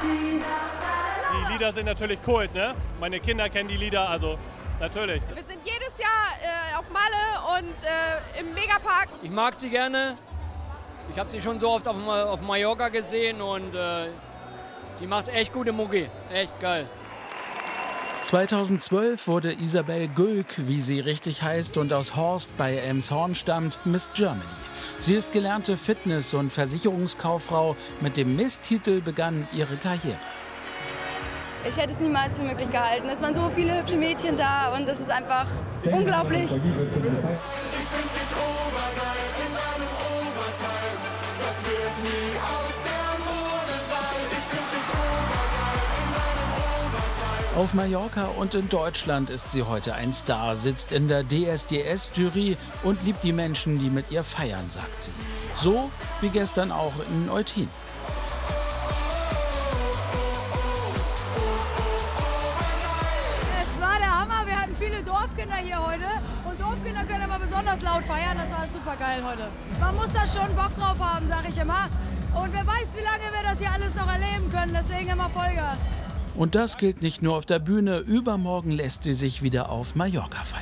Die Lieder sind natürlich Kult, ne? Meine Kinder kennen die Lieder, also natürlich. Wir sind jedes Jahr auf Malle und im Megapark. Ich mag sie gerne. Ich habe sie schon so oft auf Mallorca gesehen und sie macht echt gute Mucki. Echt geil. 2012 wurde Isabel Gülk, wie sie richtig heißt und aus Horst bei Elmshorn stammt, Miss Germany. Sie ist gelernte Fitness- und Versicherungskauffrau. Mit dem Miss-Titel begann ihre Karriere. Ich hätte es niemals für möglich gehalten. Es waren so viele hübsche Mädchen da und es ist einfach unglaublich. Ich find dich obergeil in deinem Oberteil. Das wird nie aus der Mode sein. Ich find dich obergeil in deinem Oberteil. Auf Mallorca und in Deutschland ist sie heute ein Star, sitzt in der DSDS-Jury und liebt die Menschen, die mit ihr feiern, sagt sie. So wie gestern auch in Eutin. Viele Dorfkinder hier heute und Dorfkinder können immer besonders laut feiern, das war super geil heute. Man muss da schon Bock drauf haben, sag ich immer. Und wer weiß, wie lange wir das hier alles noch erleben können, deswegen immer Vollgas. Und das gilt nicht nur auf der Bühne, übermorgen lässt sie sich wieder auf Mallorca feiern.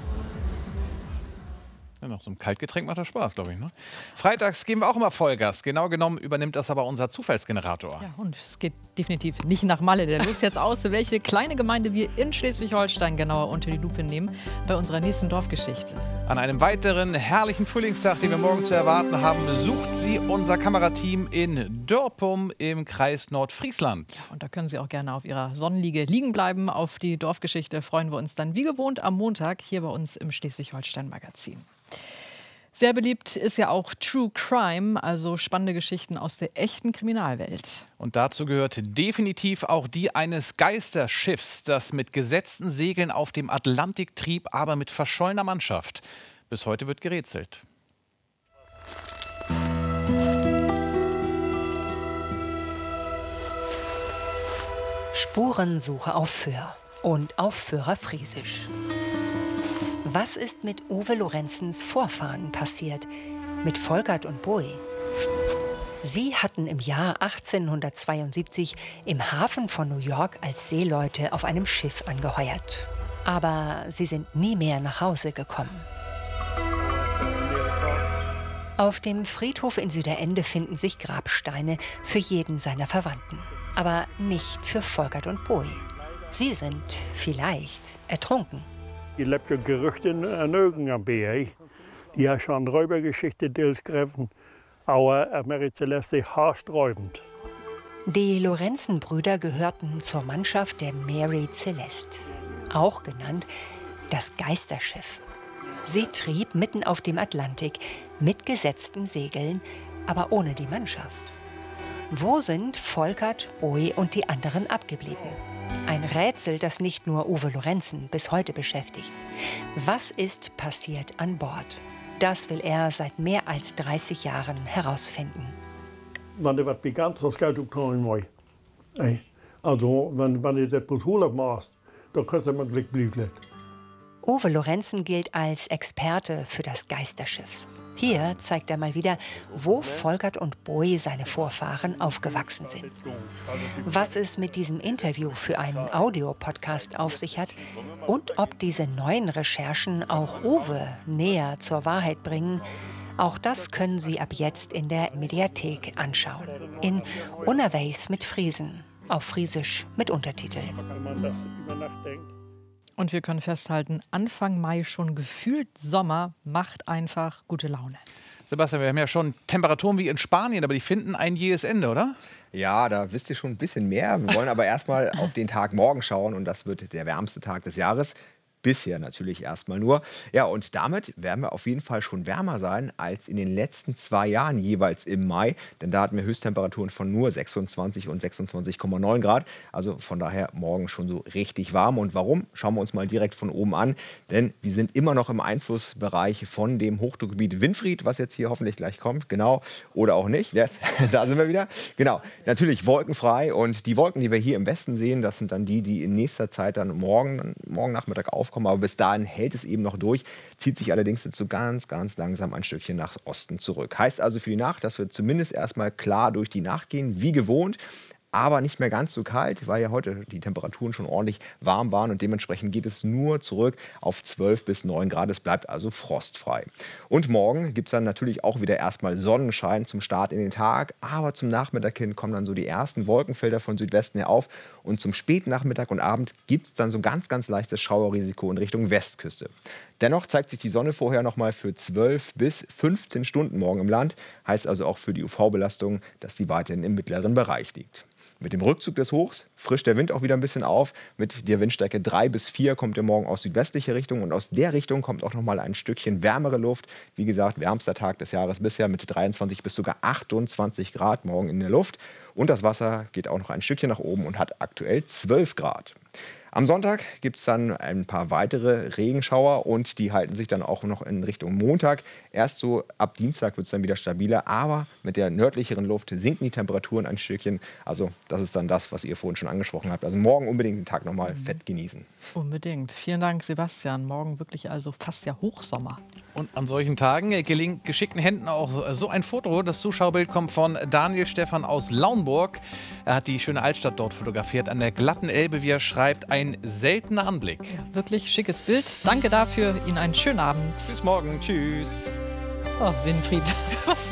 Ja, noch so ein Kaltgetränk macht das Spaß, glaube ich. Ne? Freitags geben wir auch immer Vollgas. Genau genommen übernimmt das aber unser Zufallsgenerator. Ja, und es geht definitiv nicht nach Malle. Der löst jetzt aus, welche kleine Gemeinde wir in Schleswig-Holstein genauer unter die Lupe nehmen bei unserer nächsten Dorfgeschichte. An einem weiteren herrlichen Frühlingstag, den wir morgen zu erwarten haben, besucht sie unser Kamerateam in Dörpum im Kreis Nordfriesland. Ja, und da können Sie auch gerne auf Ihrer Sonnenliege liegen bleiben. Auf die Dorfgeschichte freuen wir uns dann wie gewohnt am Montag hier bei uns im Schleswig-Holstein-Magazin. Sehr beliebt ist ja auch True Crime, also spannende Geschichten aus der echten Kriminalwelt. Und dazu gehört definitiv auch die eines Geisterschiffs, das mit gesetzten Segeln auf dem Atlantik trieb, aber mit verschollener Mannschaft. Bis heute wird gerätselt. Spurensuche auf Föhr und auf Föhrer-Friesisch. Was ist mit Uwe Lorenzens Vorfahren passiert, mit Volkert und Boy? Sie hatten im Jahr 1872 im Hafen von New York als Seeleute auf einem Schiff angeheuert. Aber sie sind nie mehr nach Hause gekommen. Auf dem Friedhof in Süderende finden sich Grabsteine für jeden seiner Verwandten. Aber nicht für Volkert und Boy. Sie sind vielleicht ertrunken. Je hebt je geruchten en Eugen aan bij. Die haben schon Räubergeschichte geschrieben, aber Mary Celeste haarsträubend. Die Lorenzen-Brüder gehörten zur Mannschaft der Mary Celeste, auch genannt das Geisterschiff. Sie trieb mitten auf dem Atlantik mit gesetzten Segeln, aber ohne die Mannschaft. Wo sind Volkert, Boy und die anderen abgeblieben? Ein Rätsel, das nicht nur Uwe Lorenzen bis heute beschäftigt. Was ist passiert an Bord? Das will er seit mehr als 30 Jahren herausfinden. Wenn er was bekannt, so geht es auch nicht mehr. Also, wenn er das Urlaub macht, dann kann er mal Glück bleiben. Uwe Lorenzen gilt als Experte für das Geisterschiff. Hier zeigt er mal wieder, wo Volkert und Boy, seine Vorfahren, aufgewachsen sind. Was es mit diesem Interview für einen Audiopodcast auf sich hat und ob diese neuen Recherchen auch Uwe näher zur Wahrheit bringen, auch das können Sie ab jetzt in der Mediathek anschauen. In Unerweis mit Friesen, auf Friesisch mit Untertiteln. Und wir können festhalten, Anfang Mai schon gefühlt Sommer, macht einfach gute Laune. Sebastian, wir haben ja schon Temperaturen wie in Spanien, aber die finden ein jähes Ende, oder? Ja, da wisst ihr schon ein bisschen mehr. Wir wollen aber erstmal auf den Tag morgen schauen und das wird der wärmste Tag des Jahres. Bisher natürlich erstmal nur. Ja, und damit werden wir auf jeden Fall schon wärmer sein als in den letzten 2 Jahren jeweils im Mai. Denn da hatten wir Höchsttemperaturen von nur 26 und 26,9 Grad. Also von daher morgen schon so richtig warm. Und warum? Schauen wir uns mal direkt von oben an. Denn wir sind immer noch im Einflussbereich von dem Hochdruckgebiet Winfried, was jetzt hier hoffentlich gleich kommt. Genau. Oder auch nicht. Jetzt, da sind wir wieder. Genau. Natürlich wolkenfrei. Und die Wolken, die wir hier im Westen sehen, das sind dann die in nächster Zeit dann morgen Nachmittag aufkommen. Aber bis dahin hält es eben noch durch, zieht sich allerdings jetzt so ganz, ganz langsam ein Stückchen nach Osten zurück. Heißt also für die Nacht, dass wir zumindest erstmal klar durch die Nacht gehen, wie gewohnt. aber nicht mehr ganz so kalt, weil ja heute die Temperaturen schon ordentlich warm waren und dementsprechend geht es nur zurück auf 12 bis 9 Grad. Es bleibt also frostfrei. Und morgen gibt es dann natürlich auch wieder erstmal Sonnenschein zum Start in den Tag, aber zum Nachmittag hin kommen dann so die ersten Wolkenfelder von Südwesten her auf und zum Spätnachmittag und Abend gibt es dann so ganz, ganz leichtes Schauerrisiko in Richtung Westküste. Dennoch zeigt sich die Sonne vorher noch mal für 12 bis 15 Stunden morgen im Land. Heißt also auch für die UV-Belastung, dass die weiterhin im mittleren Bereich liegt. Mit dem Rückzug des Hochs frischt der Wind auch wieder ein bisschen auf. Mit der Windstärke 3 bis 4 kommt er morgen aus südwestlicher Richtung. Und aus der Richtung kommt auch noch mal ein Stückchen wärmere Luft. Wie gesagt, wärmster Tag des Jahres bisher mit 23 bis sogar 28 Grad morgen in der Luft. Und das Wasser geht auch noch ein Stückchen nach oben und hat aktuell 12 Grad. Am Sonntag gibt es dann ein paar weitere Regenschauer und die halten sich dann auch noch in Richtung Montag. Erst so ab Dienstag wird es dann wieder stabiler, aber mit der nördlicheren Luft sinken die Temperaturen ein Stückchen. Also das ist dann das, was ihr vorhin schon angesprochen habt. Also morgen unbedingt den Tag nochmal fett genießen. Unbedingt. Vielen Dank, Sebastian. Morgen wirklich also fast ja Hochsommer. Und an solchen Tagen gelingt geschickten Händen auch so ein Foto. Das Zuschauerbild kommt von Daniel Stephan aus Lauenburg. Er hat die schöne Altstadt dort fotografiert an der glatten Elbe, wie er schreibt, ein seltener Anblick. Ja, wirklich schickes Bild. Danke dafür. Ihnen einen schönen Abend. Bis morgen. Tschüss. So, Winfried, was